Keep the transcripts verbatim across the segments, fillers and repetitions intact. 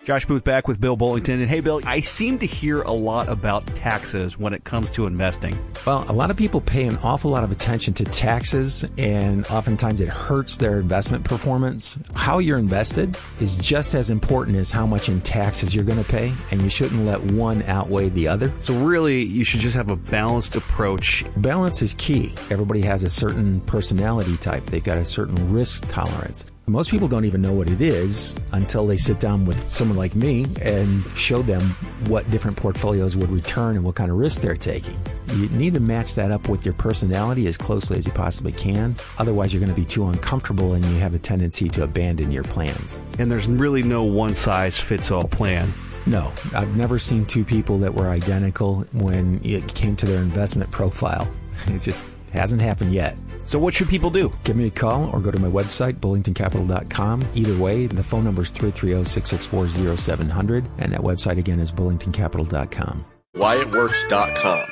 Josh Booth back with Bill Bullington. And hey, Bill, I seem to hear a lot about taxes when it comes to investing. Well, a lot of people pay an awful lot of attention to taxes, and oftentimes it hurts their investment performance. How you're invested is just as important as how much in taxes you're going to pay, and you shouldn't let one outweigh the other. So really, you should just have a balanced approach. Balance is key. Everybody has a certain personality type. They've got a certain risk tolerance. Most people don't even know what it is until they sit down with someone like me and show them what different portfolios would return and what kind of risk they're taking. You need to match that up with your personality as closely as you possibly can. Otherwise, you're going to be too uncomfortable and you have a tendency to abandon your plans. And there's really no one-size-fits-all plan. No, I've never seen two people that were identical when it came to their investment profile. It just hasn't happened yet. So what should people do? Give me a call or go to my website, bullington capital dot com. Either way, the phone number is three three zero, six six four, zero seven zero zero, and that website again is bullington capital dot com. wyatt works dot com.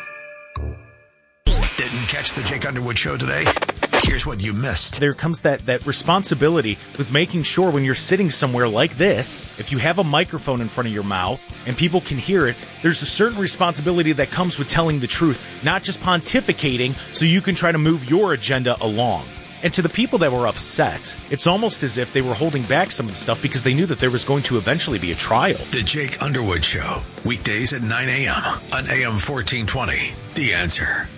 Didn't catch the Jake Underwood Show today? Here's what you missed. There comes that, that responsibility with making sure when you're sitting somewhere like this, if you have a microphone in front of your mouth and people can hear it, there's a certain responsibility that comes with telling the truth, not just pontificating so you can try to move your agenda along. And to the people that were upset, it's almost as if they were holding back some of the stuff because they knew that there was going to eventually be a trial. The Jake Underwood Show, weekdays at nine a.m. on A M fourteen twenty. The Answer.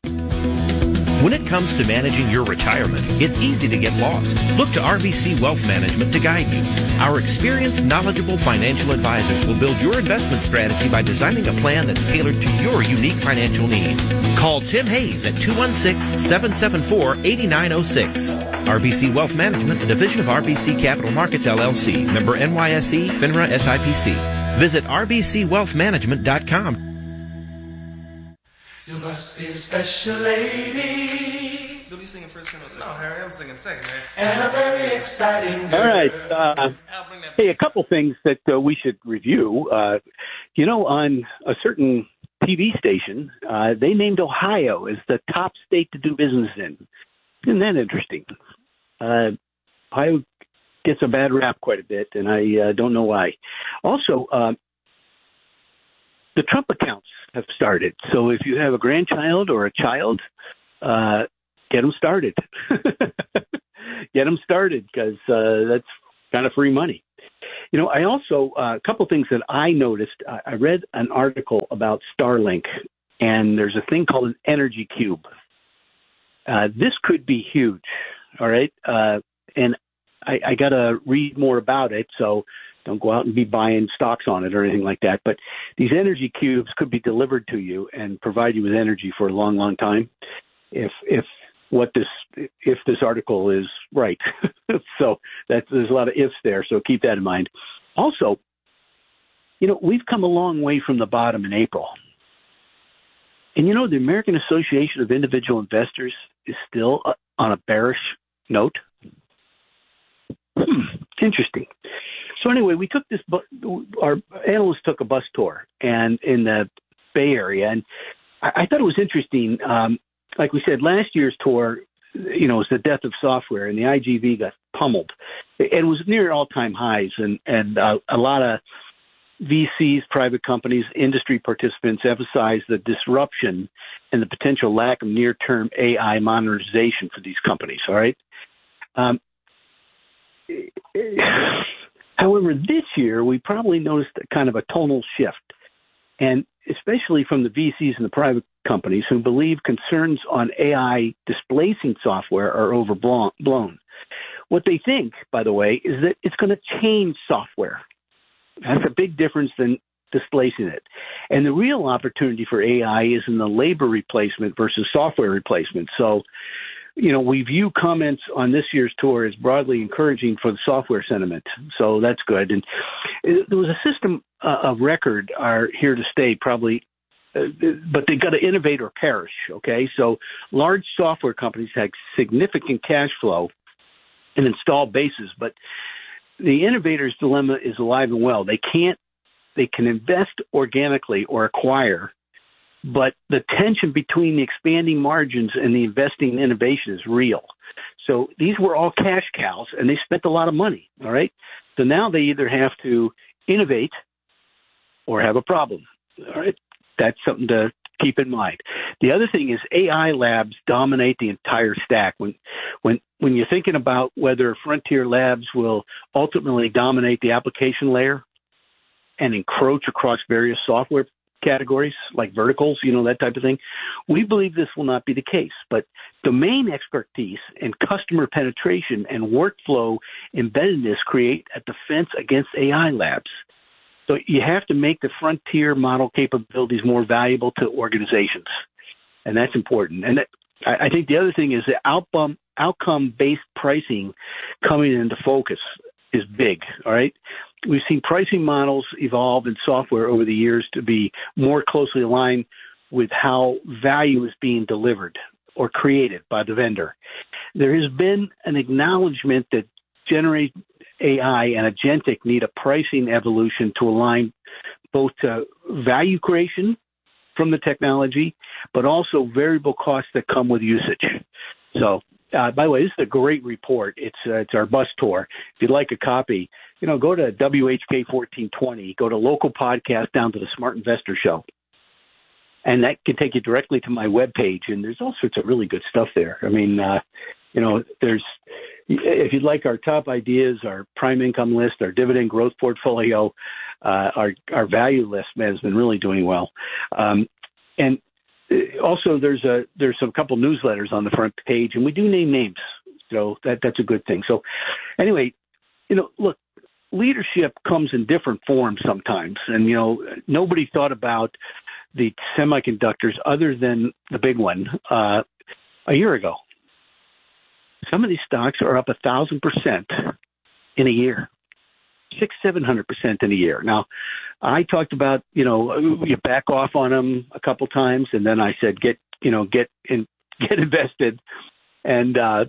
When it comes to managing your retirement, it's easy to get lost. Look to R B C Wealth Management to guide you. Our experienced, knowledgeable financial advisors will build your investment strategy by designing a plan that's tailored to your unique financial needs. Call Tim Hayes at two one six, seven seven four, eight nine zero six. R B C Wealth Management, a division of R B C Capital Markets, L L C. Member N Y S E, FINRA S I P C. Visit r b c wealth management dot com. You must be a special lady. You'll be singing first and No, Harry, I'm singing second, man. And a very exciting girl. All right. Uh, hey, a couple things that uh, we should review. Uh, you know, on a certain T V station, uh, they named Ohio as the top state to do business in. Isn't that interesting? Uh, Ohio gets a bad rap quite a bit, and I uh, don't know why. Also, uh, the Trump accounts have started. So if you have a grandchild or a child, uh, get them started. Get them started because uh, that's kind of free money. You know, I also, uh, a couple things that I noticed. I, I read an article about Starlink, and there's a thing called an energy cube. Uh, this could be huge, all right? Uh, and I, I got to read more about it, so don't go out and be buying stocks on it or anything like that. But these energy cubes could be delivered to you and provide you with energy for a long, long time. If if what this if this article is right, so that's there's a lot of ifs there. So keep that in mind. Also, you know, we've come a long way from the bottom in April, and you know the American Association of Individual Investors is still on a bearish note. Hmm, interesting. So anyway, we took this, bu- our analysts took a bus tour and in the Bay Area, and I, I thought it was interesting. Um, like we said, last year's tour, you know, was the death of software, and the I G V got pummeled. It, it was near all-time highs, and, and uh, a lot of V Cs, private companies, industry participants emphasized the disruption and the potential lack of near-term A I monetization for these companies, all right? Um, However, this year, we probably noticed a kind of a tonal shift, and especially from the V Cs and the private companies who believe concerns on A I displacing software are overblown. What they think, by the way, is that it's going to change software. That's a big difference than displacing it. And the real opportunity for A I is in the labor replacement versus software replacement. So, you know, we view comments on this year's tour as broadly encouraging for the software sentiment. So that's good. And there was a system uh, of record are here to stay probably, uh, but they've got to innovate or perish, okay? So large software companies have significant cash flow and installed bases, but the innovator's dilemma is alive and well. They can't, they can invest organically or acquire, but the tension between the expanding margins and the investing in innovation is real. So these were all cash cows, and they spent a lot of money, all right? So now they either have to innovate or have a problem. All right, that's something to keep in mind. The other thing is A I labs dominate the entire stack. When when when you're thinking about whether frontier labs will ultimately dominate the application layer and encroach across various software categories like verticals, you know, that type of thing, we believe this will not be the case. But domain expertise and customer penetration and workflow embeddedness create a defense against A I labs. So you have to make the frontier model capabilities more valuable to organizations, and that's important. And that, I think the other thing is the outcome, outcome-based pricing coming into focus is big, all right? We've seen pricing models evolve in software over the years to be more closely aligned with how value is being delivered or created by the vendor. There has been an acknowledgement that generate A I and agentic need a pricing evolution to align both to value creation from the technology, but also variable costs that come with usage. So, uh, by the way, this is a great report. It's uh, it's our bus tour. If you'd like a copy, you know, go to W H K fourteen twenty, go to local podcast down to the Smart Investor Show. And that can take you directly to my webpage, and there's all sorts of really good stuff there. I mean, uh, you know, there's, if you'd like our top ideas, our prime income list, our dividend growth portfolio, uh, our our value list, man, has been really doing well. Um, and also, there's a there's some couple newsletters on the front page, and we do name names, so that that's a good thing. So, anyway, you know, look, leadership comes in different forms sometimes, and you know, nobody thought about the semiconductors other than the big one uh, a year ago. Some of these stocks are up a thousand percent in a year, six, seven hundred percent in a year. Now, I talked about, you know, you back off on them a couple times, and then I said, get, you know, get in, get invested, and uh,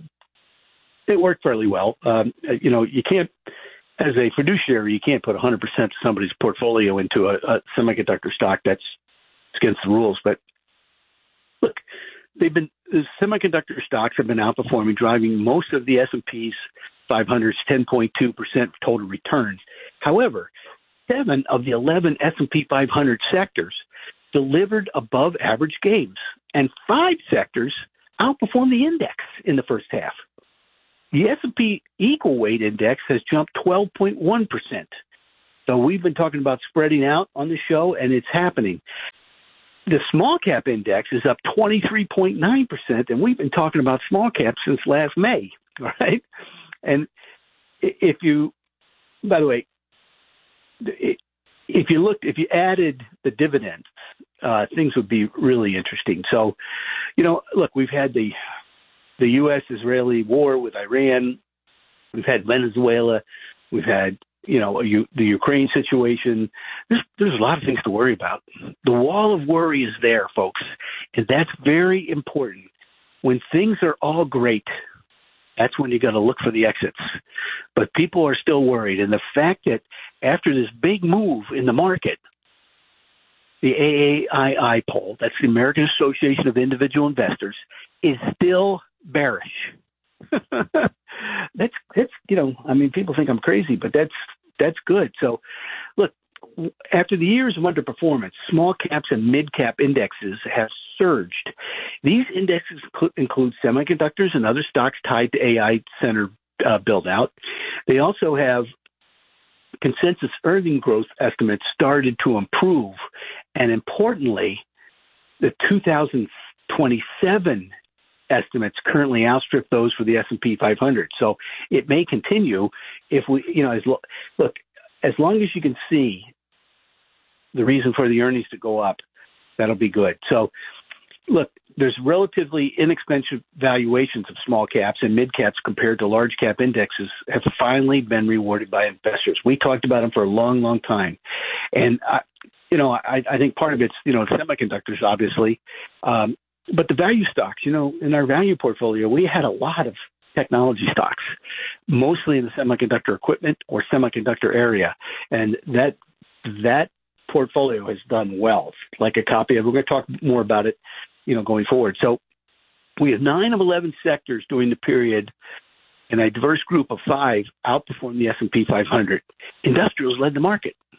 it worked fairly well. Um, you know, you can't, as a fiduciary, you can't put one hundred percent of somebody's portfolio into a, a semiconductor stock. That's against the rules. But look, they've been the semiconductor stocks have been outperforming, driving most of the S and P's five hundred's ten point two percent total returns. However, seven of the eleven S and P five hundred sectors delivered above average gains, and five sectors outperformed the index in the first half. The S and P Equal Weight Index has jumped twelve point one percent. So we've been talking about spreading out on the show, and it's happening. The small cap index is up twenty-three point nine percent, and we've been talking about small caps since last May, right? And if you, by the way, if you looked, if you added the dividends, uh, things would be really interesting. So, you know, look, we've had the the U S-Israeli war with Iran, we've had Venezuela, we've had, you know, the Ukraine situation. There's, there's a lot of things to worry about. The wall of worry is there, folks, and that's very important. When things are all great, that's when you got to look for the exits. But people are still worried, and the fact that after this big move in the market, the A A I I poll, that's the American Association of Individual Investors, is still bearish. that's that's you know, I mean, people think I'm crazy, but that's that's good. So, look, after the years of underperformance, small caps and mid cap indexes have surged. These indexes cl- include semiconductors and other stocks tied to A I center uh, build out. They also have consensus earning growth estimates started to improve, and importantly, the two thousand twenty-seven estimates currently outstrip those for the S and P five hundred. So it may continue if we, you know, as lo- look, as long as you can see the reason for the earnings to go up, that'll be good. So look, there's relatively inexpensive valuations of small caps and mid caps compared to large cap indexes have finally been rewarded by investors. We talked about them for a long, long time. And, I, you know, I, I think part of it's, you know, semiconductors, obviously. Um, But the value stocks, you know, in our value portfolio, we had a lot of technology stocks, mostly in the semiconductor equipment or semiconductor area. And that that portfolio has done well, like a copy of it. We're going to talk more about it, you know, going forward. So we have nine of eleven sectors during the period, and a diverse group of five outperformed the S and P five hundred. Industrials led the market.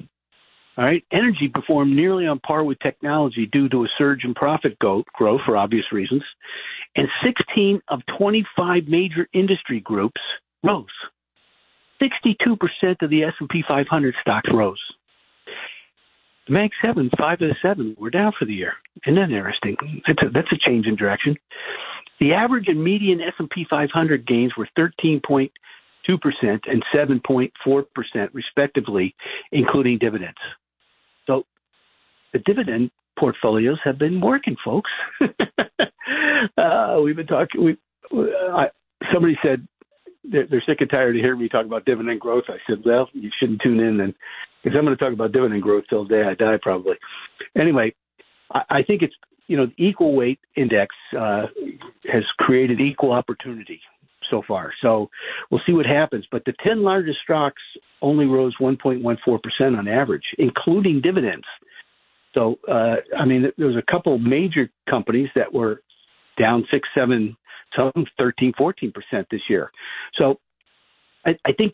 All right. Energy performed nearly on par with technology due to a surge in profit go- growth for obvious reasons. And sixteen of twenty-five major industry groups rose. sixty-two percent of the S and P five hundred stocks rose. The Mag seven, five of the seven, were down for the year. Isn't that interesting? That's a, that's a change in direction. The average and median S and P five hundred gains were thirteen point two percent and seven point four percent, respectively, including dividends. So the dividend portfolios have been working, folks. uh, we've been talking. We, I, somebody said they're, they're sick and tired of hearing me talk about dividend growth. I said, well, you shouldn't tune in then, because I'm going to talk about dividend growth till the day I die, probably. Anyway, I, I think it's, you know, the equal weight index uh, has created equal opportunity so far. So we'll see what happens. But the ten largest stocks only rose one point one four percent on average, including dividends. So, uh, I mean, there was a couple major companies that were down six, seven, some thirteen, fourteen percent this year. So I, I think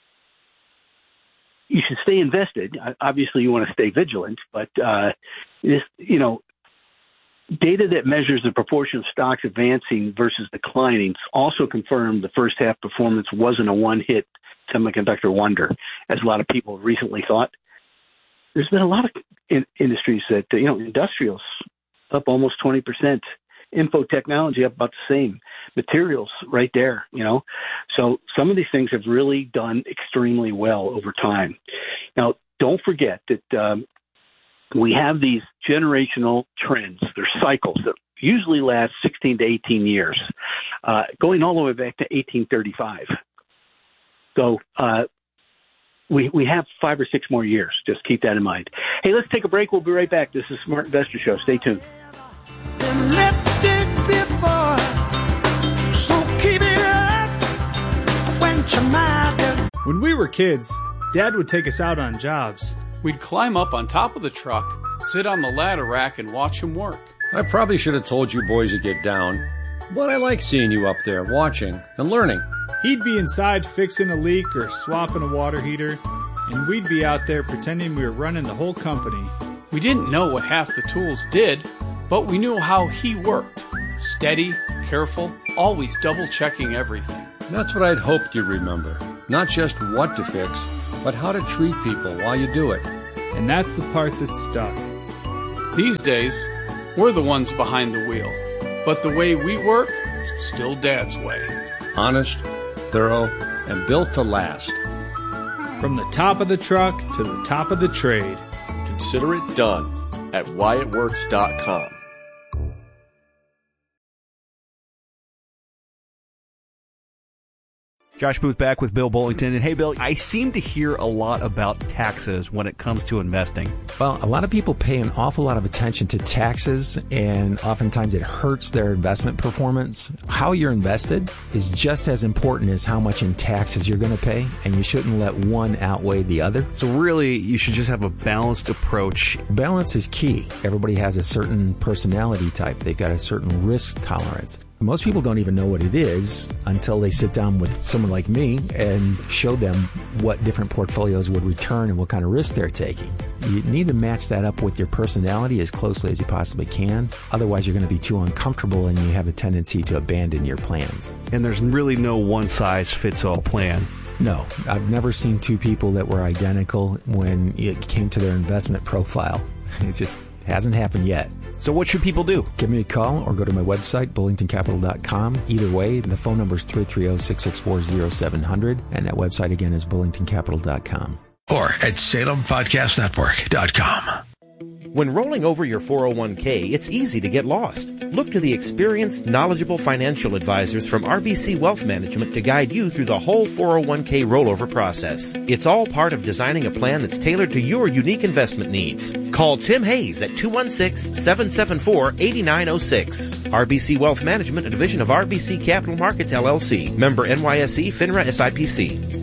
you should stay invested. Obviously, you want to stay vigilant, but uh, this, you know, data that measures the proportion of stocks advancing versus declining also confirmed the first half performance wasn't a one-hit semiconductor wonder, as a lot of people recently thought. There's been a lot of in- industries that, you know, industrials up almost twenty percent, info technology up about the same, materials right there, you know. So some of these things have really done extremely well over time. Now, don't forget that um, we have these generational trends. They're cycles that usually last sixteen to eighteen years, uh, going all the way back to eighteen thirty-five. So uh, we we have five or six more years. Just keep that in mind. Hey, let's take a break. We'll be right back. This is Smart Investor Show. Stay tuned. Before, so keep it up when your mind is. When we were kids, Dad would take us out on jobs. We'd climb up on top of the truck, sit on the ladder rack, and watch him work. I probably should have told you boys to get down, but I like seeing you up there watching and learning. He'd be inside fixing a leak or swapping a water heater, and we'd be out there pretending we were running the whole company. We didn't know what half the tools did, but we knew how he worked. Steady, careful, always double-checking everything. That's what I'd hoped you'd remember. Not just what to fix, but how to treat people while you do it. And that's the part that stuck. These days, we're the ones behind the wheel. But the way we work, still Dad's way. Honest, thorough, and built to last. From the top of the truck to the top of the trade. Consider it done at Wyatt Works dot com. Josh Booth back with Bill Bullington. And hey, Bill, I seem to hear a lot about taxes when it comes to investing. Well, a lot of people pay an awful lot of attention to taxes, and oftentimes it hurts their investment performance. How you're invested is just as important as how much in taxes you're going to pay, and you shouldn't let one outweigh the other. So really, you should just have a balanced approach. Balance is key. Everybody has a certain personality type. They've got a certain risk tolerance. Most people don't even know what it is until they sit down with someone like me and show them what different portfolios would return and what kind of risk they're taking. You need to match that up with your personality as closely as you possibly can. Otherwise, you're going to be too uncomfortable and you have a tendency to abandon your plans. And there's really no one-size-fits-all plan. No, I've never seen two people that were identical when it came to their investment profile. It just hasn't happened yet. So what should people do? Give me a call or go to my website, bullington capital dot com. Either way, the phone number is three three zero, six six four, zero seven zero zero, and that website again is bullington capital dot com. Or at salem podcast network dot com. When rolling over your four oh one k, it's easy to get lost. Look to the experienced, knowledgeable financial advisors from R B C Wealth Management to guide you through the whole four oh one k rollover process. It's all part of designing a plan that's tailored to your unique investment needs. Call Tim Hayes at two one six, seven seven four, eight nine zero six. R B C Wealth Management, a division of R B C Capital Markets, L L C. Member N Y S E, FINRA S I P C.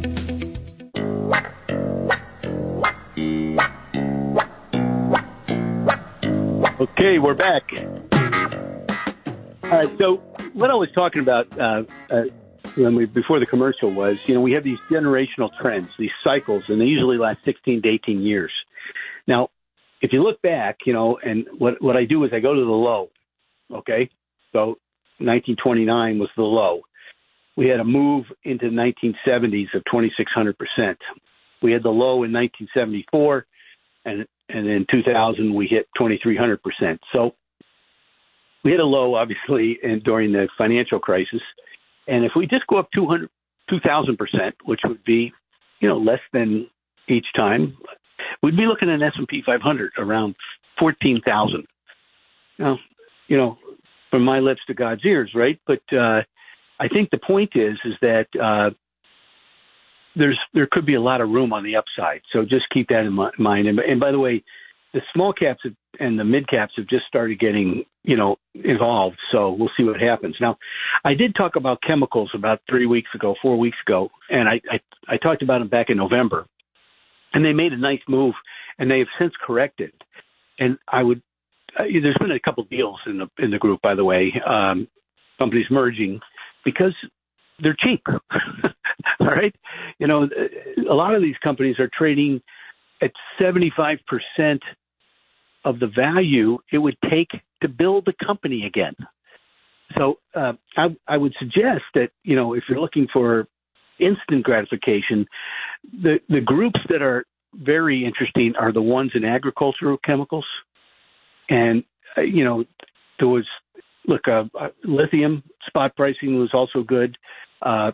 Okay, we're back. All right, so what I was talking about uh, uh, when we, before the commercial was, you know, we have these generational trends, these cycles, and they usually last sixteen to eighteen years. Now, if you look back, you know, and what what I do is I go to the low, okay? So nineteen twenty-nine was the low. We had a move into the nineteen seventies of twenty-six hundred percent. We had the low in nineteen seventy-four, and and in two thousand we hit twenty-three hundred percent. So we had a low, obviously, in, during the financial crisis. And if we just go up two hundred, two thousand percent, which would be, you know, less than each time, we'd be looking at an S and P five hundred around fourteen thousand. Now, you know, from my lips to God's ears, right? But uh, I think the point is, is that uh, there's there could be a lot of room on the upside. So just keep that in mind. And, and by the way, the small caps have, and the mid caps have just started getting, you know, involved. So we'll see what happens. Now, I did talk about chemicals about three weeks ago, four weeks ago, and I, I, I talked about them back in November. And they made a nice move, and they have since corrected. And I would, uh, there's been a couple deals in the in the group, by the way, um, companies merging because they're cheap. All right, you know, a lot of these companies are trading at seventy-five percent of the value it would take to build the company again. So uh, I, I would suggest that, you know, if you're looking for instant gratification, the, the groups that are very interesting are the ones in agricultural chemicals. And, uh, you know, there was, look, uh, uh, lithium spot pricing was also good. Uh,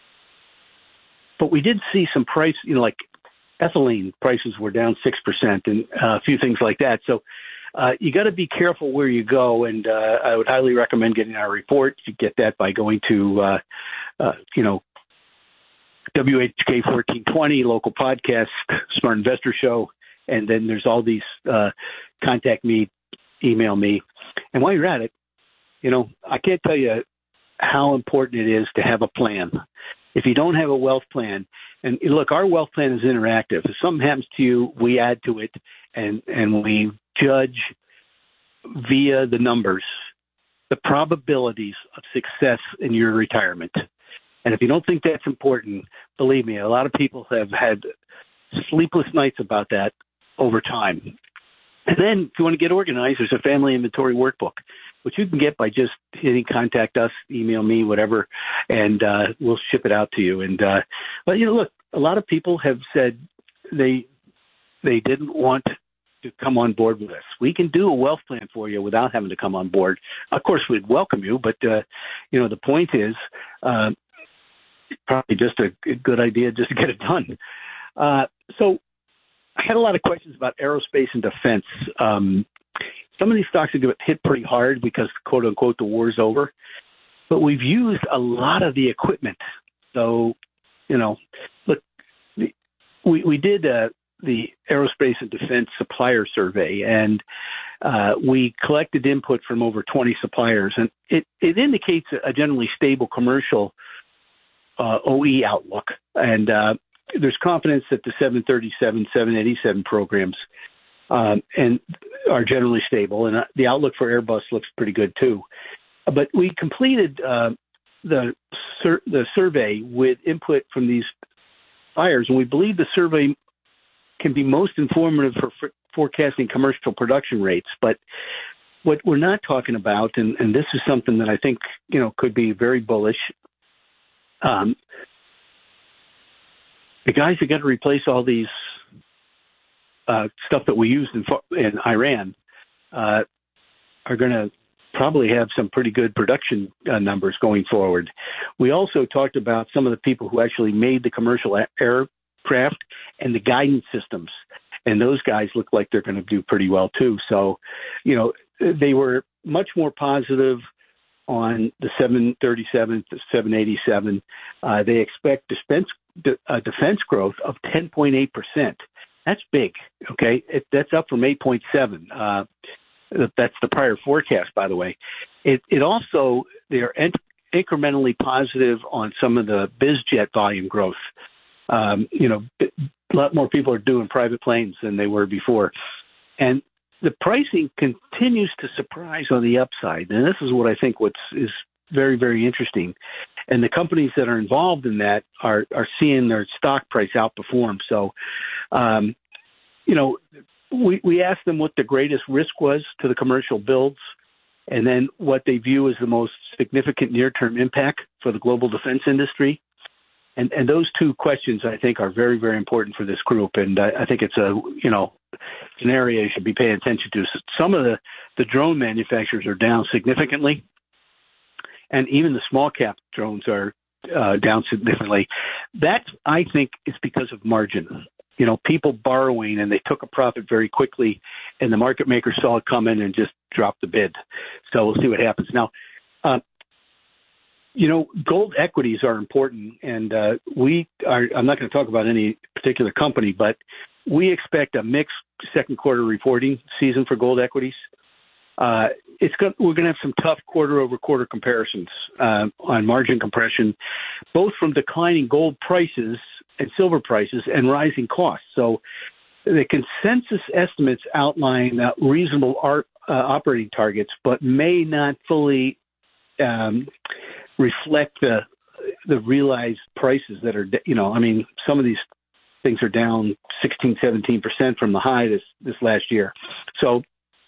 but we did see some price, you know, like ethylene prices were down six percent and uh, a few things like that. So uh, you got to be careful where you go. And uh, I would highly recommend getting our report. You get that by going to, uh, uh, you know, W H K fourteen twenty, local podcast, Smart Investor Show. And then there's all these uh, contact me, email me. And while you're at it, you know, I can't tell you how important it is to have a plan. If you don't have a wealth plan, and look, our wealth plan is interactive. If something happens to you, we add to it, and, and we judge via the numbers the probabilities of success in your retirement. And if you don't think that's important, believe me, a lot of people have had sleepless nights about that over time. And then if you want to get organized, there's a family inventory workbook, which you can get by just hitting contact us, email me, whatever, and uh, we'll ship it out to you. And uh, but you know, look, a lot of people have said they they didn't want to come on board with us. We can do a wealth plan for you without having to come on board. Of course, we'd welcome you, but uh, you know, the point is, uh, probably just a good idea just to get it done. Uh, so. I had a lot of questions about aerospace and defense. Um, some of these stocks have got hit pretty hard because, quote unquote, the war's over. But we've used a lot of the equipment. So, you know, look, we we did uh, the aerospace and defense supplier survey, and uh, we collected input from over twenty suppliers, and it, it indicates a generally stable commercial uh, O E outlook. And uh, there's confidence that the seven thirty-seven, seven eighty-seven programs um, and are generally stable, and the outlook for Airbus looks pretty good too. But we completed uh, the sur- the survey with input from these buyers, and we believe the survey can be most informative for f- forecasting commercial production rates. But what we're not talking about, and, and this is something that I think you know could be very bullish. Um, The guys that got to replace all these uh, stuff that we used in, in Iran uh, are going to probably have some pretty good production uh, numbers going forward. We also talked about some of the people who actually made the commercial aircraft and the guidance systems, and those guys look like they're going to do pretty well too. So, you know, they were much more positive on the seven thirty-seven, the seven eighty-seven. Uh, they expect dispense De, uh, defense growth of ten point eight percent. That's big, okay? It, that's up from eight point seven. Uh, that's the prior forecast, by the way. It, it also, they're in, incrementally positive on some of the BizJet volume growth. Um, you know, a lot more people are doing private planes than they were before. And the pricing continues to surprise on the upside. And this is what I think what's is very, very interesting. And the companies that are involved in that are, are seeing their stock price outperform. So, um, you know, we, we asked them what the greatest risk was to the commercial builds, and then what they view as the most significant near-term impact for the global defense industry. And, and those two questions, I think, are very, very important for this group. And I, I think it's a, you know, an area you should be paying attention to. Some of the, the drone manufacturers are down significantly, and even the small cap drones are uh, down significantly. That, I think, is because of margin. You know, people borrowing, and they took a profit very quickly, and the market makers saw it coming and just dropped the bid. So we'll see what happens. Now, uh, you know, gold equities are important, and uh, we are, I'm not going to talk about any particular company, but we expect a mixed second quarter reporting season for gold equities. Uh, it's going, we're going to have some tough quarter-over-quarter comparisons uh, on margin compression, both from declining gold prices and silver prices and rising costs. So the consensus estimates outline uh, reasonable art, uh, operating targets, but may not fully um, reflect the the realized prices that are, you know, I mean, some of these things are down sixteen, seventeen percent from the high this, this last year. So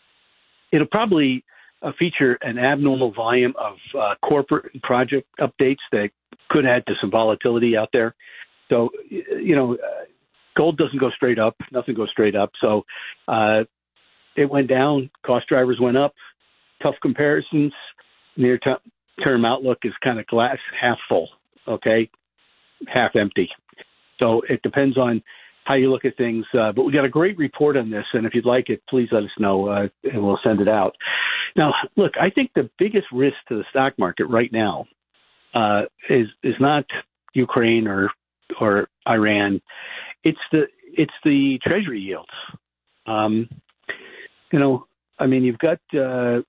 it'll probably uh, feature an abnormal volume of uh, corporate and project updates that could add to some volatility out there. So, you know, uh, gold doesn't go straight up. Nothing goes straight up. So uh, it went down. Cost drivers went up. Tough comparisons. Near term. Term outlook is kind of glass half full, okay, half empty. So it depends on how you look at things. Uh, but we got a great report on this, and if you'd like it, please let us know, uh, and we'll send it out. Now, look, I think the biggest risk to the stock market right now uh, is is not Ukraine or or Iran. It's the it's the Treasury yields. Um, you know, I mean, you've got. Uh,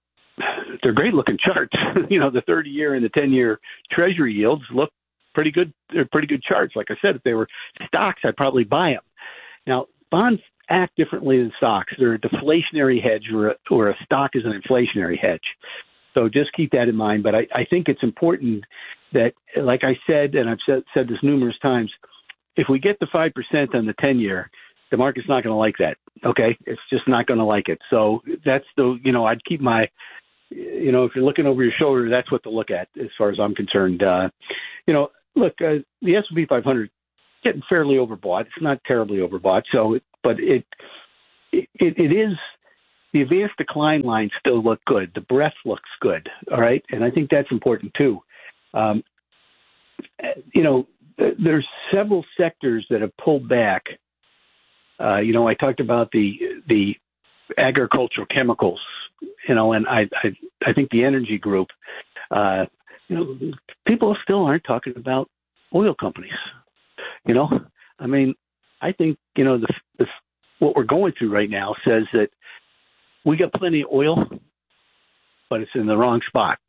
They're great-looking charts. You know, the thirty-year and the ten-year Treasury yields look pretty good. They're pretty good charts. Like I said, if they were stocks, I'd probably buy them. Now, bonds act differently than stocks. They're a deflationary hedge, or a, or a stock is an inflationary hedge. So just keep that in mind. But I, I think it's important that, like I said, and I've said, said this numerous times, if we get the five percent on the ten-year, the market's not going to like that. Okay? It's just not going to like it. So that's the, you know, I'd keep my, you know, if you're looking over your shoulder, that's what to look at as far as I'm concerned. Uh, you know, look, uh, the S and P five hundred getting fairly overbought. It's not terribly overbought. So, but it, it, it is, the advanced decline lines still look good. The breadth looks good. All right. And I think that's important too. Um, you know, there's several sectors that have pulled back. Uh, you know, I talked about the, the agricultural chemicals, you know, and I, I, I think the energy group, uh, you know, people still aren't talking about oil companies. You know, I mean, I think, you know, the, the what we're going through right now says that we got plenty of oil, but it's in the wrong spot.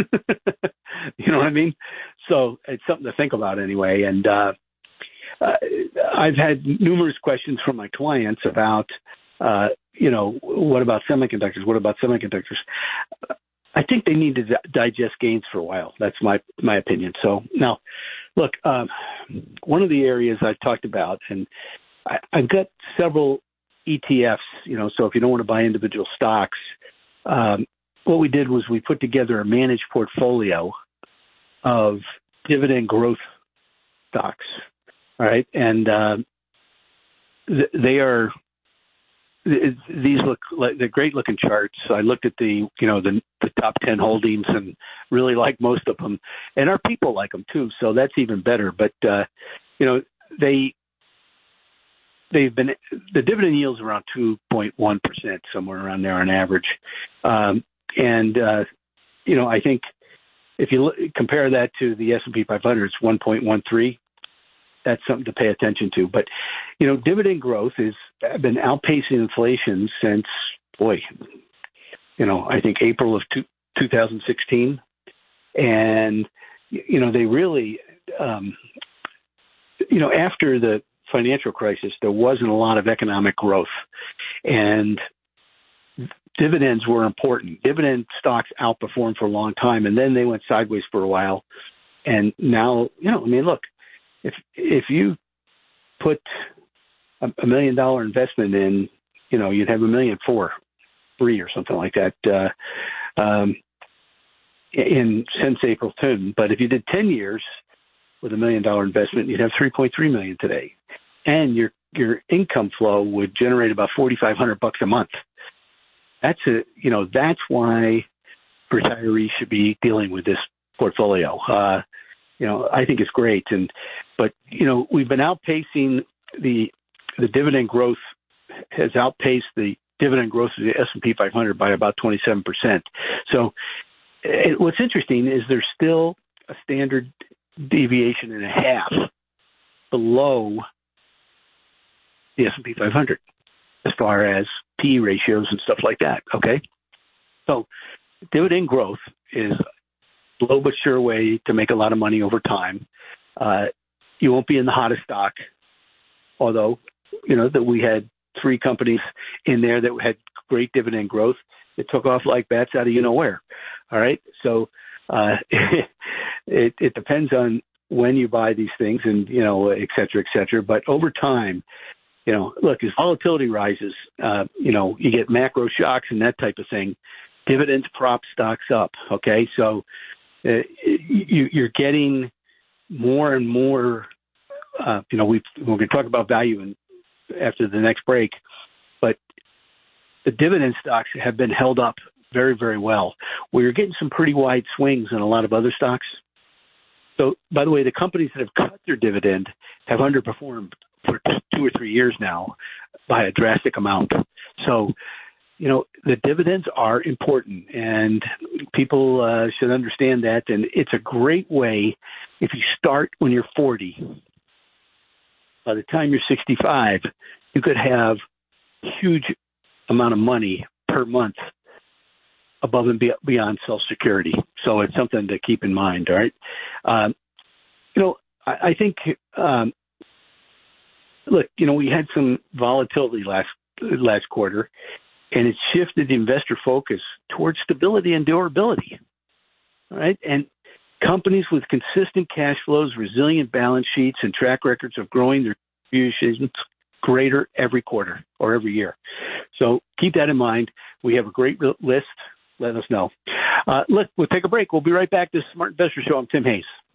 You know what I mean? So it's something to think about anyway. And uh, uh, I've had numerous questions from my clients about, uh, you know, what about semiconductors? What about semiconductors? I think they need to di- digest gains for a while. That's my my opinion. So now, look, um, one of the areas I've talked about, and I, I've got several E T Fs, you know, so if you don't want to buy individual stocks, um, what we did was we put together a managed portfolio of dividend growth stocks, all right? And uh, th- they are, th- these look like they're great looking charts. I looked at the, you know, the, the top ten holdings and really like most of them. And our people like them too, so that's even better. But, uh, you know, they, they've been, the dividend yield's around two point one percent, somewhere around there on average. Um, and, uh, you know, I think if you look, compare that to the S and P five hundred, it's one point one three. That's something to pay attention to. But, you know, dividend growth has been outpacing inflation since, boy, you know, I think April of two, twenty sixteen. And, you know, they really, um, you know, after the financial crisis, there wasn't a lot of economic growth. And dividends were important. Dividend stocks outperformed for a long time, and then they went sideways for a while. And now, you know, I mean, look, if if you put a, a million dollar investment in you know, you'd have a million four, three or something like that uh, um, in since April tenth. But if you did ten years with a million dollar investment, you'd have three point three million today, and your your income flow would generate about forty five hundred bucks a month. That's a you know that's why retirees should be dealing with this portfolio. Uh, you know, I think it's great, and but you know we've been outpacing the the dividend growth has outpaced the dividend growth of the S and P five hundred by about twenty-seven percent. So it, what's interesting is there's still a standard deviation and a half below the S and P five hundred as far as P E ratios and stuff like that. Okay, so dividend growth is a slow but sure way to make a lot of money over time. Uh, you won't be in the hottest stock, although you know that we had three companies in there that had great dividend growth. It took off like bats out of you know where. All right, so uh, it, it depends on when you buy these things, and you know, et cetera, et cetera. But over time, you know, look, as volatility rises, uh, you know, you get macro shocks and that type of thing. Dividends prop stocks up. Okay, so uh, you, you're getting more and more. Uh, you know, we we're going to talk about value in, after the next break, but the dividend stocks have been held up very, very well. We're getting some pretty wide swings in a lot of other stocks. So, by the way, the companies that have cut their dividend have underperformed for two or three years now by a drastic amount. So, you know, the dividends are important, and people uh, should understand that. And it's a great way if you start when you're forty. By the time you're sixty-five, you could have a huge amount of money per month above and beyond Social Security. So it's something to keep in mind, all right? Um, you know, I, I think, um, look, you know, we had some volatility last last quarter, and it shifted the investor focus towards stability and durability, all right? And companies with consistent cash flows, resilient balance sheets, and track records of growing their distributions greater every quarter or every year. So keep that in mind. We have a great list. Let us know. Uh, look, we'll take a break. We'll be right back. This is Smart Investor Show. I'm Tim Hayes.